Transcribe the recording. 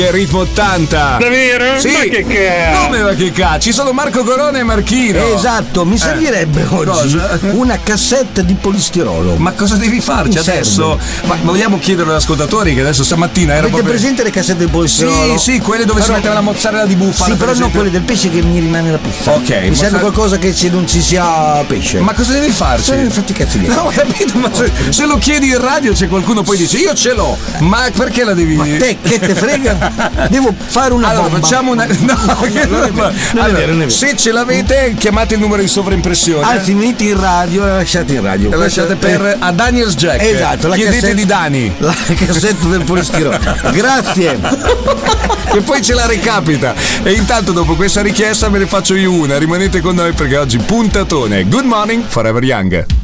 Ritmo 80. Davvero? Sì. Ma che cazzo? Come ma che cazzo? Ci sono Marco Corona e Marchino. Esatto, mi servirebbe oggi Cosa? una cassetta di polistirolo. Ma cosa devi farci Mi serve. adesso? Ma vogliamo chiedere agli ascoltatori che adesso stamattina era Avete proprio... presente le cassette di polistirolo? Sì, quelle dove si metteva la mozzarella di bufala. Sì, però non quelle del pesce che mi rimane la puzza. Ok, Mi serve qualcosa che non ci sia pesce. Ma cosa devi farci? Fatti cazzi miei. No, ho capito, ma se lo chiedi in radio c'è qualcuno poi dice io ce l'ho. Ma perché la devi... Ma te che te frega? Devo fare una Allora bomba. facciamo una. No, non è vero. Se ce l'avete, chiamate il numero di sovraimpressione. Anzi, venite in radio e la lasciate in radio. La lasciate per a Daniel's Jack. Esatto, la Chiedete cassetta- di Dani. La cassetta del polistirolo. Grazie. E poi ce la recapita. E intanto dopo questa richiesta me ne faccio io una. Rimanete con noi perché oggi puntatone. Good morning, Forever Young.